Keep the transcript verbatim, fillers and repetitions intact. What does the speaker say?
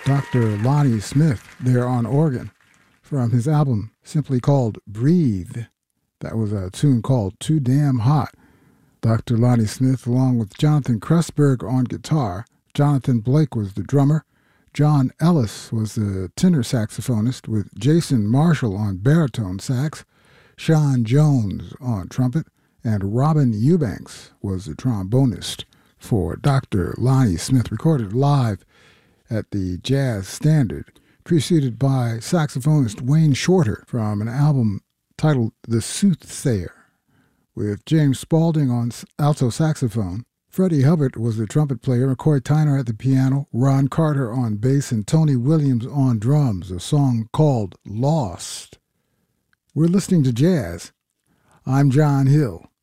Doctor Lonnie Smith there on organ from his album simply called Breathe. That was a tune called Too Damn Hot. Doctor Lonnie Smith along with Jonathan Kressberg on guitar. Jonathan Blake was the drummer. John Ellis was the tenor saxophonist with Jason Marshall on baritone sax, Sean Jones on trumpet, and Robin Eubanks was the trombonist for Doctor Lonnie Smith, recorded live at the Jazz Standard, preceded by saxophonist Wayne Shorter from an album titled The Soothsayer, with James Spaulding on alto saxophone. Freddie Hubbard was the trumpet player, McCoy Tyner at the piano, Ron Carter on bass, and Tony Williams on drums, a song called Lost. We're listening to jazz. I'm John Hill.